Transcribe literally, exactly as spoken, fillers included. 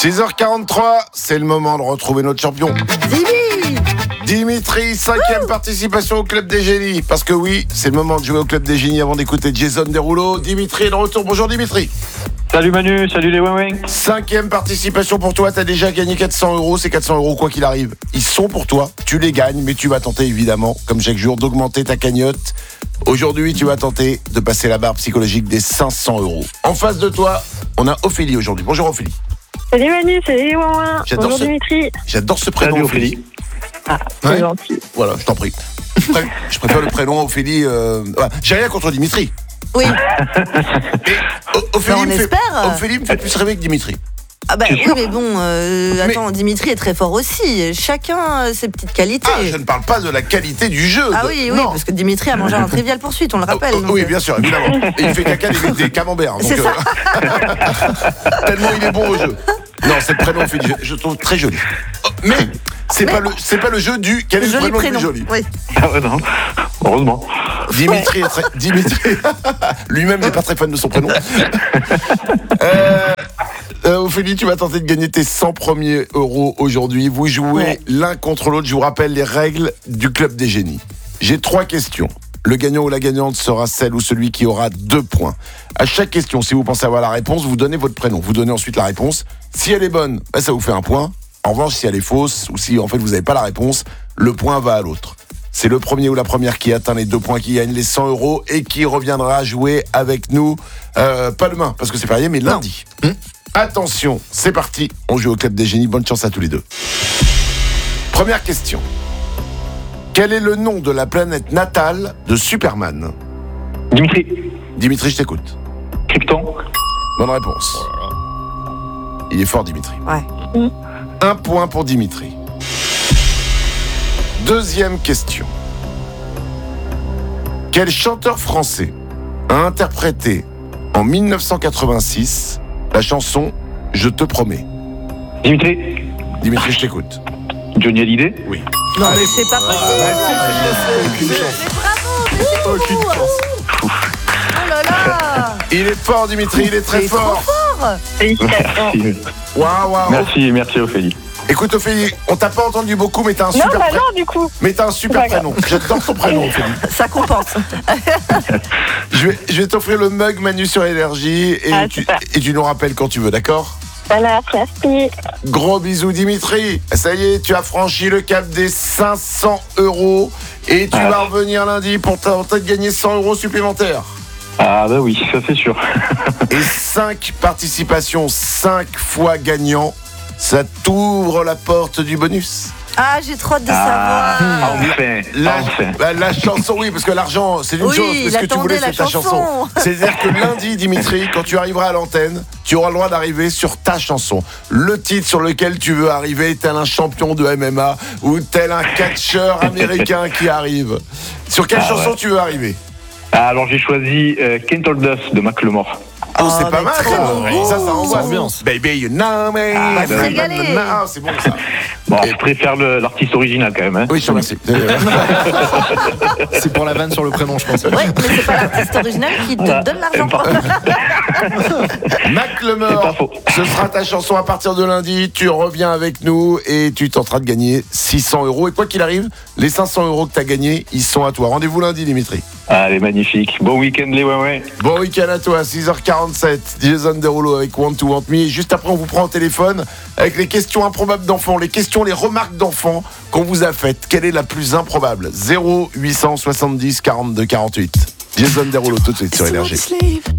six heures quarante-trois, c'est le moment de retrouver notre champion. Dimitri Dimitri, cinquième Ouh participation au Club des Génies. Parce que oui, c'est le moment de jouer au Club des Génies avant d'écouter Jason Derulo. Dimitri est de retour. Bonjour Dimitri. Salut Manu, salut les Wing. Cinquième participation pour toi, t'as déjà gagné quatre cents euros. Ces quatre cents euros, quoi qu'il arrive, ils sont pour toi. Tu les gagnes, mais tu vas tenter évidemment, comme chaque jour, d'augmenter ta cagnotte. Aujourd'hui, tu vas tenter de passer la barre psychologique des cinq cents euros. En face de toi, on a Ophélie aujourd'hui. Bonjour Ophélie. Salut Manu, salut les Wouin. J'adore Bonjour ce... Dimitri. J'adore ce prénom, salut, Ophélie. Ophélie. Ah, c'est ouais. gentil. Voilà, je t'en prie. Je préfère le prénom Ophélie. Euh... Ouais. J'ai rien contre Dimitri. Oui. Et Ophélie, on me fait... espère. Ophélie me fait plus rêver que Dimitri. Ah bah oui, mais bon, euh, Mais- attends, Dimitri est très fort aussi. Chacun a ses petites qualités. Ah, je ne parle pas de la qualité du jeu. Ah de... oui, oui, non. parce que Dimitri a mangé un Trivial Poursuite, on le rappelle. Oh, oh, donc, oui, euh, bien sûr, évidemment. Et il fait caca des, des camemberts. Donc, C'est ça. euh, tellement il est bon au jeu. Non, c'est le prénom Ophélie, je, je trouve très joli. Oh, mais c'est Mais- pas le, c'est pas le jeu du quel est le Joli prénom, prénom. le plus joli. Oui. Ah ouais, non, heureusement. Dimitri est très, Dimitri, lui-même n'est pas très fan de son prénom. Euh, euh, Ophélie, tu vas tenter de gagner tes cent premiers euros aujourd'hui. Vous jouez Ouais. l'un contre l'autre. Je vous rappelle les règles du Club des Génies. J'ai trois questions. Le gagnant ou la gagnante sera celle ou celui qui aura deux points. À chaque question, si vous pensez avoir la réponse, vous donnez votre prénom. Vous donnez ensuite la réponse. Si elle est bonne, bah, ça vous fait un point. En revanche, si elle est fausse ou si en fait vous n'avez pas la réponse, le point va à l'autre. C'est le premier ou la première qui atteint les deux points qui gagne les cent euros et qui reviendra jouer avec nous, euh, pas demain parce que c'est férié, mais lundi. Hum Attention, c'est parti, on joue au Club des Génies, bonne chance à tous les deux. Première question. Quel est le nom de la planète natale de Superman ? Dimitri, Dimitri, je t'écoute. Krypton. Bonne réponse. Il est fort, Dimitri. Ouais. Un point pour Dimitri. Deuxième question. Quel chanteur français a interprété en dix-neuf cent quatre-vingt-six la chanson « Je te promets » ? Dimitri, Dimitri, je t'écoute. Johnny Hallyday. Oui. Non, mais c'est pas possible. Aucune chance. Mais bravo, mais c'est Aucune fou. chance. Oh là là. Il est fort, Dimitri, il est très C'est trop fort. fort. Félicitations. Merci, Waouh, waouh. merci, merci Ophélie. Écoute, Ophélie, on t'a pas entendu beaucoup, mais t'as un Non, super, bah pré- non, du coup. mais t'as un super C'est pas prénom. J'adore ton prénom, Ophélie. Ça compense. Je vais, je vais t'offrir le mug Manu sur Énergie et, Ah, tu, super. et tu nous rappelles quand tu veux, d'accord ? Voilà, merci. Gros bisous Dimitri. Ça y est, tu as franchi le cap des cinq cents euros et tu Ah. vas revenir lundi pour tenter de gagner cent euros supplémentaires. Ah bah oui, ça c'est sûr. Et cinq participations, cinq fois gagnant, ça t'ouvre la porte du bonus. Ah, j'ai trop hâte de Ah, savoir. enfin, La, enfin. la, la chanson, oui, parce que l'argent, c'est une Oui, chose, il mais ce que tu voulais, attendait c'est la ta chanson. chanson. C'est-à-dire que lundi, Dimitri, quand tu arriveras à l'antenne, tu auras le droit d'arriver sur ta chanson. Le titre sur lequel tu veux arriver, tel un champion de M M A ou tel un catcheur américain qui arrive. Sur quelle Ah, chanson ouais. tu veux arriver ? Ah, alors j'ai choisi euh, Can't Hold Us de Macklemore. Oh, c'est Oh, pas mais mal, très ça. bon goût. Ça, ça envoie. ambiance. Baby, you know me. Ah, on va se régaler. Ah, c'est bon, ça. Bon, Et- je préfère le- l'artiste original quand même. Hein. Oui, je te remercie. Euh, C'est pour la vanne sur le prénom, je pense. Ouais, mais c'est pas l'artiste original qui te Voilà. donne l'argent. Pas- Macklemore, C'est pas faux. ce sera ta chanson à partir de lundi. Tu reviens avec nous et tu tenteras de gagner six cents euros. Et quoi qu'il arrive, les cinq cents euros que tu as gagnés, ils sont à toi. Rendez-vous lundi, Dimitri. Allez, magnifique. Bon week-end les ouais. Bon week-end à toi, six heures quarante-sept. Jason Derulo avec Want to Want Me. Et juste après, on vous prend au téléphone avec les questions improbables d'enfants, les questions, les remarques d'enfants qu'on vous a faites. Quelle est la plus improbable ? zéro huit cent soixante-dix quarante-deux quarante-huit. Jason Derulo tout de suite sur Énergie.